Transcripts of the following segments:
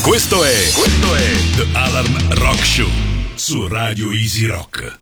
Questo è The Alarm Rock Show su Radio Easy Rock.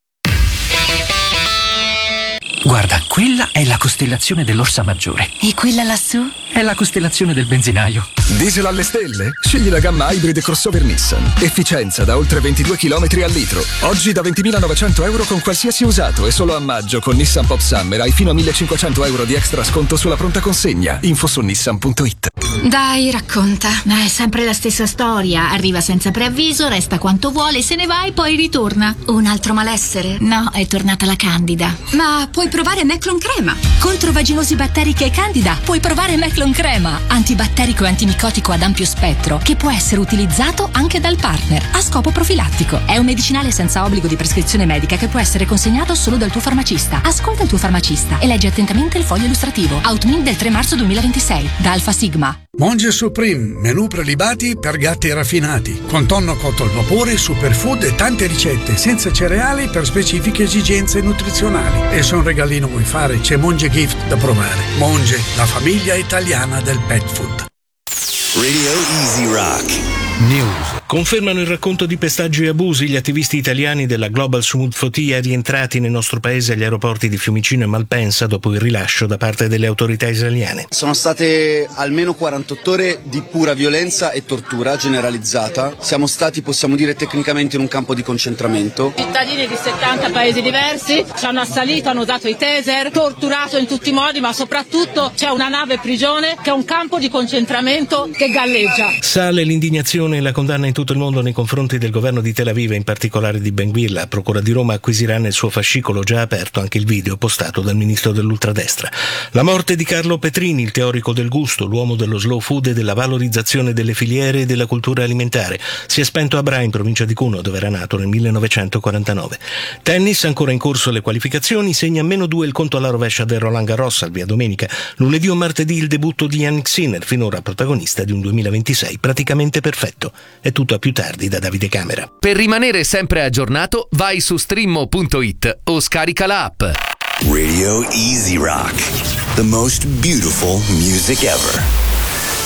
Guarda, quella è la costellazione dell'Orsa Maggiore. E quella lassù? È la costellazione del benzinaio. Diesel alle stelle? Scegli la gamma hybrid crossover Nissan. Efficienza da oltre 22 km al litro. Oggi da 20.900 euro con qualsiasi usato e solo a maggio con Nissan Pop Summer hai fino a 1.500 euro di extra sconto sulla pronta consegna. Info su nissan.it. Dai, racconta. Ma è sempre la stessa storia. Arriva senza preavviso, resta quanto vuole, se ne va e poi ritorna. Un altro malessere? No, è tornata la Candida. Ma puoi provare Meclon Crema. Contro vaginosi batteriche e candida puoi provare Meclon Crema. Antibatterico e antimicotico ad ampio spettro che può essere utilizzato anche dal partner a scopo profilattico. È un medicinale senza obbligo di prescrizione medica che può essere consegnato solo dal tuo farmacista. Ascolta il tuo farmacista e leggi attentamente il foglio illustrativo. Outmin del 3 marzo 2026 da Alfa Sigma. Monge Supreme, menù prelibati per gatti raffinati, con tonno cotto al vapore, superfood e tante ricette, senza cereali per specifiche esigenze nutrizionali. E se un regalino vuoi fare, c'è Monge Gift da provare. Monge, la famiglia italiana del pet food. Radio Easy Rock News. Confermano il racconto di pestaggi e abusi gli attivisti italiani della Global Smooth Foti rientrati nel nostro paese agli aeroporti di Fiumicino e Malpensa dopo il rilascio da parte delle autorità israeliane. Sono state almeno 48 ore di pura violenza e tortura generalizzata. Siamo stati, possiamo dire, tecnicamente in un campo di concentramento. Cittadini di 70 paesi diversi ci hanno assalito, hanno usato i taser, torturato in tutti i modi, ma soprattutto c'è una nave prigione che è un campo di concentramento che galleggia. Sale l'indignazione e la condanna in tutto il mondo nei confronti del governo di Tel Aviv e in particolare di Ben Gvir. La Procura di Roma acquisirà nel suo fascicolo già aperto anche il video postato dal ministro dell'ultradestra. La morte di Carlo Petrini, il teorico del gusto, l'uomo dello slow food e della valorizzazione delle filiere e della cultura alimentare. Si è spento a Bra, in provincia di Cuneo, dove era nato nel 1949. Tennis, ancora in corso le qualificazioni, segna -2 il conto alla rovescia del Roland Garros al via domenica. Lunedì o martedì il debutto di Jannik Sinner, finora protagonista di un 2026 praticamente perfetto. È tutto, a più tardi da Davide Camera. Per rimanere sempre aggiornato, vai su streammo.it o scarica l'app. Radio Easy Rock, the most beautiful music ever.